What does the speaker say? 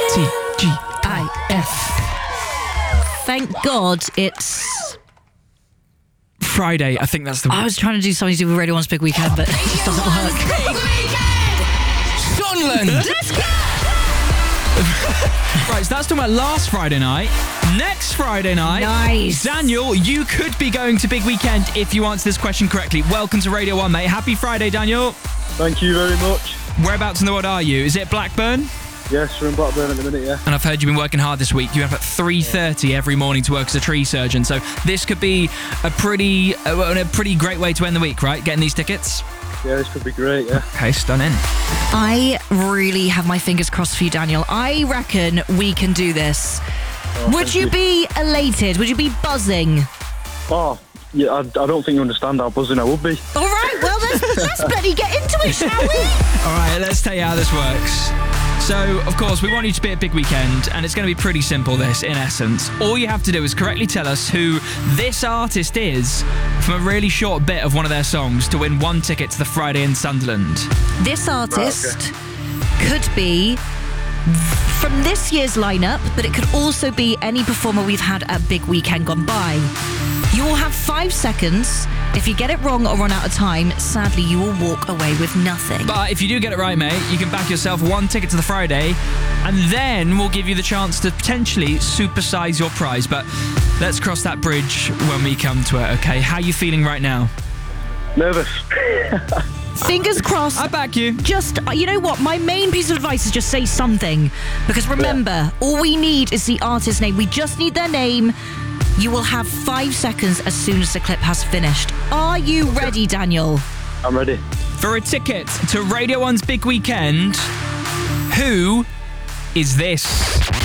TGIF. Thank God it's Friday. I think that's the... I was trying to do something to do with Radio 1's Big Weekend, but it just doesn't work. Sunderland! Let's go! Right, so that's talking about last Friday night. Next Friday night, Nice. Daniel, you could be going to Big Weekend if you answer this question correctly. Welcome to Radio 1, mate. Happy Friday, Daniel. Thank you very much. Whereabouts in the world are you? Is it Blackburn? Yes, we're in Blackburn at the minute, yeah. And I've heard you've been working hard this week. You're up at 3:30 every morning to work as a tree surgeon. So this could be a pretty great way to end the week, right? Getting these tickets. Yeah, this could be great, yeah. Okay, stunning. I really have my fingers crossed for you, Daniel. I reckon we can do this. Would you be elated? Would you be buzzing? Oh, yeah, I don't think you understand how buzzing I would be. All right, well, let's bloody get into it, shall we? All right, let's tell you how this works. So, of course, we want you to be at Big Weekend, and it's going to be pretty simple, this, in essence. All you have to do is correctly tell us who this artist is from a really short bit of one of their songs to win one ticket to the Friday in Sunderland. This artist could be from this year's lineup, but it could also be any performer we've had at Big Weekend gone by. You will have 5 seconds. If you get it wrong or run out of time, sadly, you will walk away with nothing. But if you do get it right, mate, you can back yourself one ticket to the Friday, and then we'll give you the chance to potentially supersize your prize. But let's cross that bridge when we come to it, okay? How are you feeling right now? Nervous. Fingers crossed. I back you. Just, you know what? My main piece of advice is just say something. Because remember, all we need is the artist's name. We just need their name. You will have 5 seconds as soon as the clip has finished. Are you ready, Daniel? I'm ready. For a ticket to Radio 1's Big Weekend, who is this?